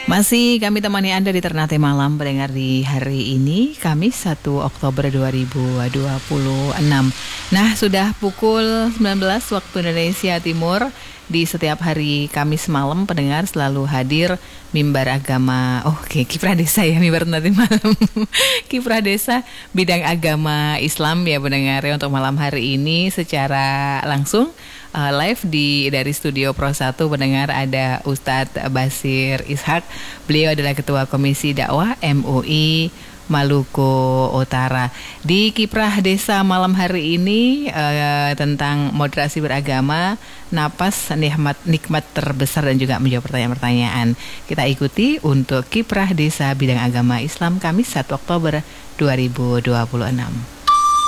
Masih kami temani Anda di Ternate Malam pendengar di hari ini, Kamis 1 Oktober 2026. Nah, sudah pukul 19 waktu Indonesia Timur. Di setiap hari Kamis malam pendengar selalu hadir mimbar agama. Kiprah Desa ya, mimbar Ternate Malam. Kiprah Desa bidang agama Islam ya pendengar ya, untuk malam hari ini secara langsung live dari studio Pro 1 pendengar ada Ustadz Basir Ishak. Beliau adalah Ketua Komisi Dakwah MUI Maluku Utara. Di Kiprah Desa malam hari ini tentang moderasi beragama, napas nikmat terbesar dan juga menjawab pertanyaan-pertanyaan. Kita ikuti untuk Kiprah Desa bidang agama Islam Kamis 1 Oktober 2026.